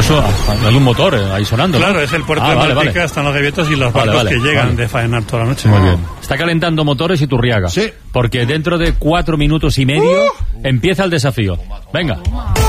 Eso, hay un motor ahí sonando. Claro, ¿no? es el puerto de Malpica, están los gaviotas y los barcos que llegan de faenar toda la noche. Muy bien. Está calentando motores Iturriaga. Sí. Porque dentro de 4 minutos y medio empieza el desafío. Venga.